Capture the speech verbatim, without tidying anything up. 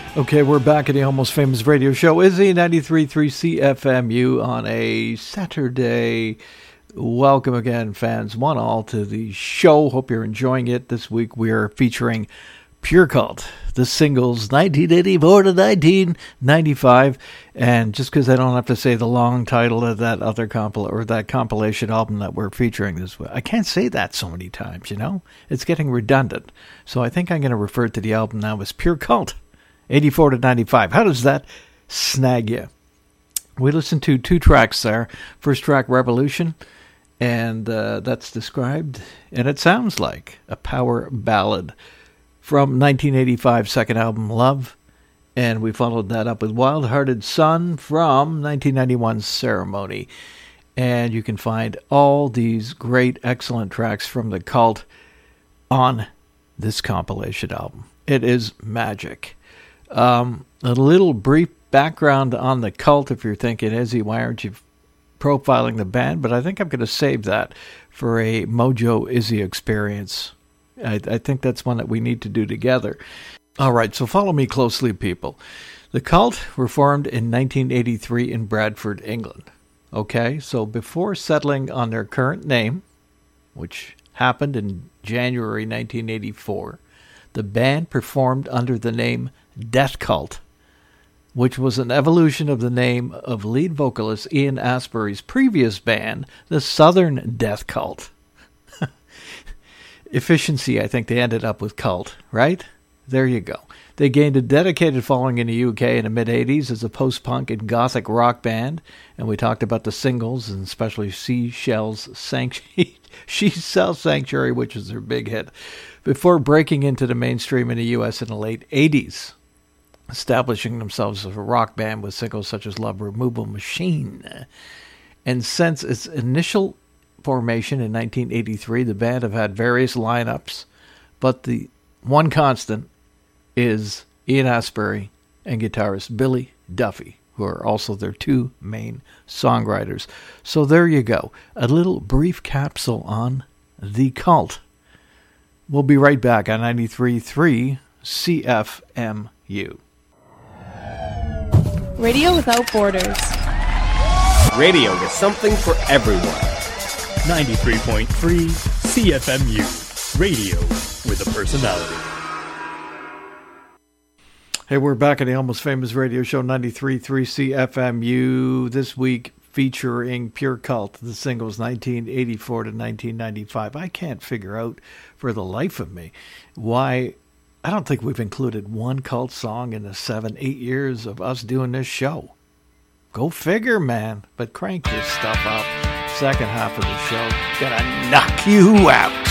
Okay, we're back at the Almost Famous Radio Show. Izzy, ninety-three point three C F M U on a Saturday. Welcome again, fans, one all, to the show. Hope you're enjoying it. This week we are featuring Pure Cult, the singles nineteen eighty-four to nineteen ninety-five. And just because I don't have to say the long title of that other compil or that compilation album that we're featuring this week, I can't say that so many times, you know? It's getting redundant. So I think I'm going to refer to the album now as Pure Cult, eighty-four to ninety-five. How does that snag you? We listened to two tracks there. First track, Revolution, and uh, that's described, and it sounds like a power ballad from nineteen eighty-five's second album, Love. And we followed that up with Wild Hearted Son from nineteen ninety-one's Ceremony. And you can find all these great, excellent tracks from the Cult on this compilation album. It is magic. Um, a little brief background on the Cult, if you're thinking, Izzy, why aren't you profiling the band? But I think I'm going to save that for a Mojo Izzy experience. I, I think that's one that we need to do together. All right, so follow me closely, people. The Cult were formed in nineteen eighty-three in Bradford, England. Okay, so before settling on their current name, which happened in January nineteen eighty-four, the band performed under the name Death Cult, which was an evolution of the name of lead vocalist Ian Astbury's previous band, the Southern Death Cult. Efficiency, I think they ended up with Cult, right? There you go. They gained a dedicated following in the U K in the mid-eighties as a post-punk and gothic rock band, and we talked about the singles, and especially Seashell's Sanctuary, Seashell Sanctuary, which was their big hit, before breaking into the mainstream in the U S in the late eighties, establishing themselves as a rock band with singles such as Love Removal Machine. And since its initial formation in nineteen eighty-three, the band have had various lineups, but the one constant is Ian Astbury and guitarist Billy Duffy, who are also their two main songwriters. So there you go, a little brief capsule on the Cult. We'll be right back on ninety-three point three C F M U. Radio Without Borders. Radio with something for everyone. ninety-three point three C F M U. Radio with a personality. Hey, we're back at the Almost Famous Radio Show, ninety-three point three C F M U. This week featuring Pure Cult, the singles nineteen eighty-four to nineteen ninety-five. I can't figure out for the life of me why I don't think we've included one Cult song in the seven, eight years of us doing this show. Go figure, man. But crank this stuff up. Second half of the show, gonna knock you out.